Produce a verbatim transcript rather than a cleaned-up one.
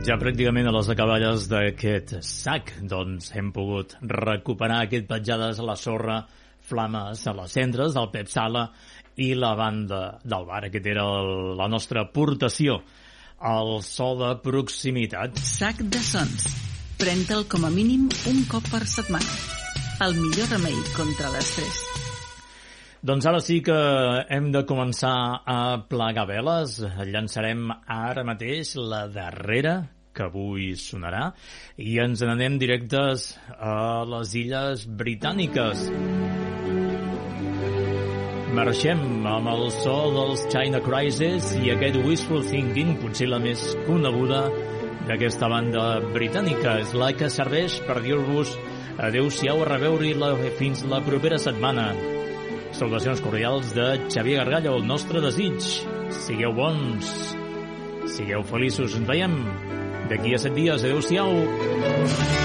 Ja pràcticament a les acaballes d'aquest sac, doncs hem pogut recuperar aquest Petjades a la sorra, Flames a les cendres del Pep Sala i la banda del bar. Aquest era el, la nostra aportació al so de proximitat. Sac de sons. Pren-te'l com a mínim un cop per setmana. El millor remei contra l'estrès. Doncs ara sí que hem de començar a plegar veles. Llançarem ara mateix la darrera, que avui sonarà, i ens n'anem directes a les Illes Britàniques. Marxem amb el so dels China Crisis i aquest Wishful Thinking, potser la més coneguda d'aquesta banda britànica. És la que serveix per dir-vos adeu-siau, a reveure-la fins la propera setmana. Salutacions cordials de Xavier Gargallo, el nostre desig. Sigueu bons, sigueu feliços. Ens veiem d'aquí a set dies. Adéu-siau.